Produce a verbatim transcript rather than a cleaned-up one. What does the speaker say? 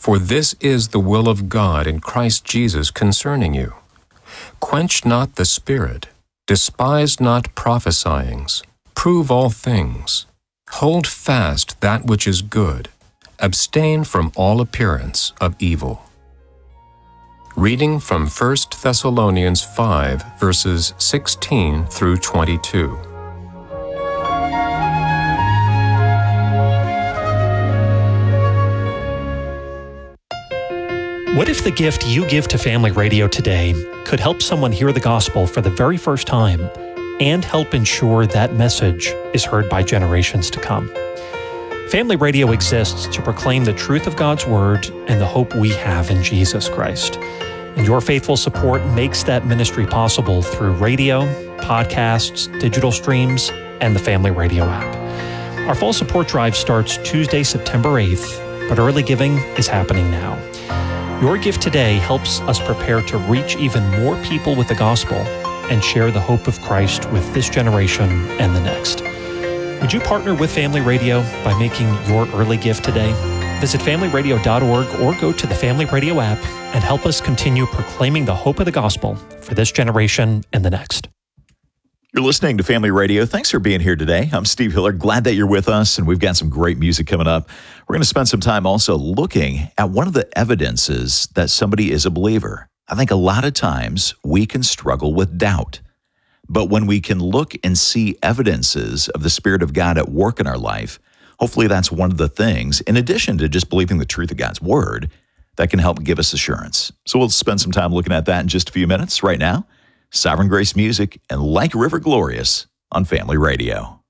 For this is the will of God in Christ Jesus concerning you. Quench not the Spirit, despise not prophesyings, prove all things, hold fast that which is good, abstain from all appearance of evil. Reading from First Thessalonians five, verses sixteen through twenty-two. What if the gift you give to Family Radio today could help someone hear the gospel for the very first time and help ensure that message is heard by generations to come? Family Radio exists to proclaim the truth of God's Word and the hope we have in Jesus Christ. And your faithful support makes that ministry possible through radio, podcasts, digital streams, and the Family Radio app. Our fall support drive starts Tuesday, September eighth, but early giving is happening now. Your gift today helps us prepare to reach even more people with the gospel and share the hope of Christ with this generation and the next. Would you partner with Family Radio by making your early gift today? Visit family radio dot org or go to the Family Radio app and help us continue proclaiming the hope of the gospel for this generation and the next. You're listening to Family Radio. Thanks for being here today. I'm Steve Hiller. Glad that you're with us, and we've got some great music coming up. We're going to spend some time also looking at one of the evidences that somebody is a believer. I think a lot of times we can struggle with doubt. But when we can look and see evidences of the Spirit of God at work in our life, hopefully that's one of the things, in addition to just believing the truth of God's Word, that can help give us assurance. So we'll spend some time looking at that in just a few minutes. Right now, Sovereign Grace music and Like River Glorious on Family Radio.